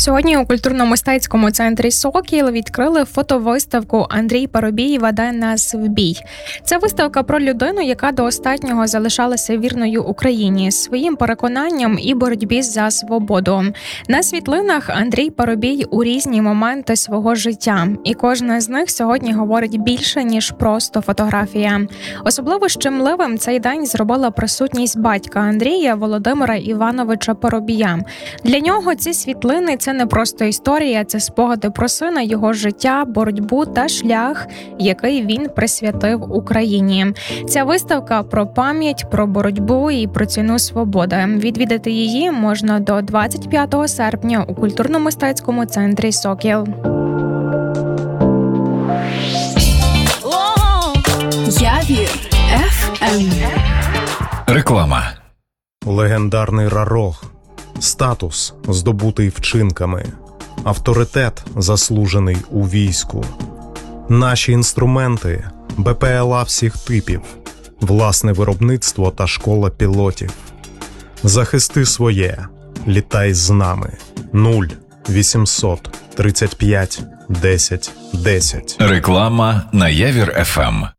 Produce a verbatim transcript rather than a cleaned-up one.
Сьогодні у культурно-мистецькому центрі «Сокіл» відкрили фотовиставку «Андрій Парубій веде нас в бій». Це виставка про людину, яка до останнього залишалася вірною Україні, своїм переконанням і боротьбі за свободу. На світлинах Андрій Парубій у різні моменти свого життя, і кожна з них сьогодні говорить більше, ніж просто фотографія. Особливо щемливим цей день зробила присутність батька Андрія Володимира Івановича Парубія. Для нього ці світлини – це не просто історія, це спогади про сина, його життя, боротьбу та шлях, який він присвятив Україні. Ця виставка про пам'ять, про боротьбу і про ціну свободи. Відвідати її можна до двадцять п'ятого серпня у культурно-мистецькому центрі «Сокіл». Явір еф ем. Реклама. Легендарний Рарог. Статус, здобутий вчинками. Авторитет, заслужений у війську. Наші інструменти – бе пе еле а всіх типів. Власне виробництво та школа пілотів. Захисти своє. Літай з нами. нуль вісімсот тридцять п'ять десять десять. Реклама на Явір еф ем.